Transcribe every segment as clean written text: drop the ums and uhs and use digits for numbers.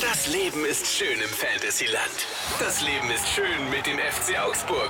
Das Leben ist schön im Fantasyland. Das Leben ist schön mit dem FC Augsburg.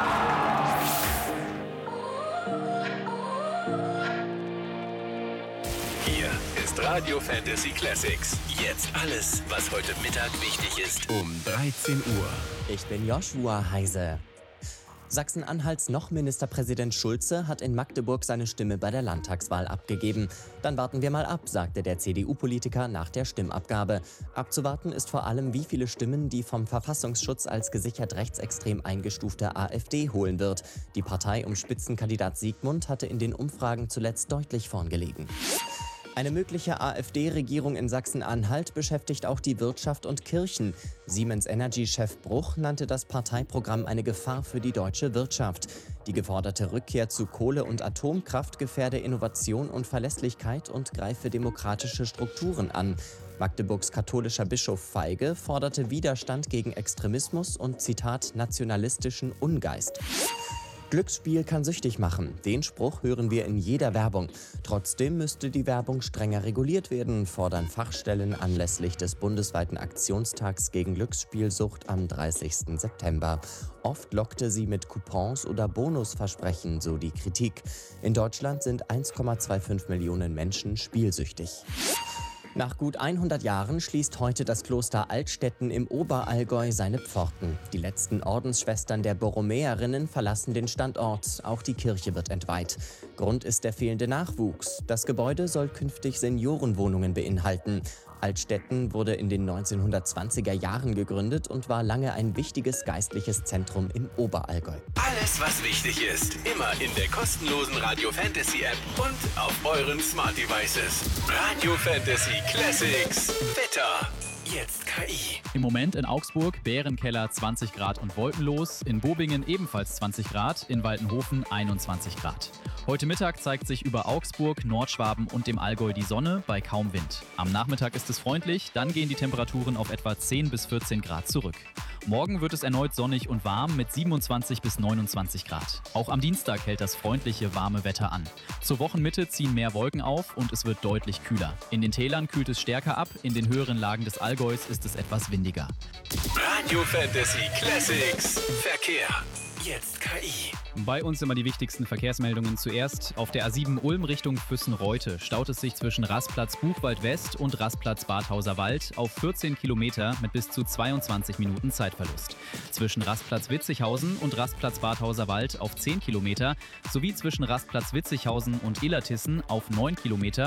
Hier ist Radio Fantasy Classics. Jetzt alles, was heute Mittag wichtig ist. Um 13 Uhr. Ich bin Joshua Heise. Sachsen-Anhalts noch Ministerpräsident Schulze hat in Magdeburg seine Stimme bei der Landtagswahl abgegeben. Dann warten wir mal ab, sagte der CDU-Politiker nach der Stimmabgabe. Abzuwarten ist vor allem, wie viele Stimmen die vom Verfassungsschutz als gesichert rechtsextrem eingestufte AfD holen wird. Die Partei um Spitzenkandidat Siegmund hatte in den Umfragen zuletzt deutlich vorn gelegen. Eine mögliche AfD-Regierung in Sachsen-Anhalt beschäftigt auch die Wirtschaft und Kirchen. Siemens Energy-Chef Bruch nannte das Parteiprogramm eine Gefahr für die deutsche Wirtschaft. Die geforderte Rückkehr zu Kohle- und Atomkraft gefährde Innovation und Verlässlichkeit und greife demokratische Strukturen an. Magdeburgs katholischer Bischof Feige forderte Widerstand gegen Extremismus und, Zitat, nationalistischen Ungeist. Glücksspiel kann süchtig machen. Den Spruch hören wir in jeder Werbung. Trotzdem müsste die Werbung strenger reguliert werden, fordern Fachstellen anlässlich des bundesweiten Aktionstags gegen Glücksspielsucht am 30. September. Oft lockte sie mit Coupons oder Bonusversprechen, so die Kritik. In Deutschland sind 1,25 Millionen Menschen spielsüchtig. Nach gut 100 Jahren schließt heute das Kloster Altstetten im Oberallgäu seine Pforten. Die letzten Ordensschwestern der Borromäerinnen verlassen den Standort. Auch die Kirche wird entweiht. Grund ist der fehlende Nachwuchs. Das Gebäude soll künftig Seniorenwohnungen beinhalten. Altstetten wurde in den 1920er Jahren gegründet und war lange ein wichtiges geistliches Zentrum im Oberallgäu. Alles, was wichtig ist, immer in der kostenlosen Radio Fantasy App und auf euren Smart Devices. Radio Fantasy Classics. Wetter. Jetzt KI. Im Moment in Augsburg Bärenkeller 20 Grad und wolkenlos, in Bobingen ebenfalls 20 Grad, in Waltenhofen 21 Grad. Heute Mittag zeigt sich über Augsburg, Nordschwaben und dem Allgäu die Sonne bei kaum Wind. Am Nachmittag ist es freundlich, dann gehen die Temperaturen auf etwa 10 bis 14 Grad zurück. Morgen wird es erneut sonnig und warm mit 27 bis 29 Grad. Auch am Dienstag hält das freundliche, warme Wetter an. Zur Wochenmitte ziehen mehr Wolken auf und es wird deutlich kühler. In den Tälern kühlt es stärker ab, in den höheren Lagen des Allgäus ist es etwas windiger. Radio Fantasy Classics. Verkehr. Jetzt KI. Bei uns immer die wichtigsten Verkehrsmeldungen zuerst. Auf der A7 Ulm Richtung Füssen-Reute staut es sich zwischen Rastplatz Buchwald West und Rastplatz Badhauser Wald auf 14 Kilometer mit bis zu 22 Minuten Zeitverlust. Zwischen Rastplatz Witzighausen und Rastplatz Badhauser Wald auf 10 Kilometer sowie zwischen Rastplatz Witzighausen und Illertissen auf 9 Kilometer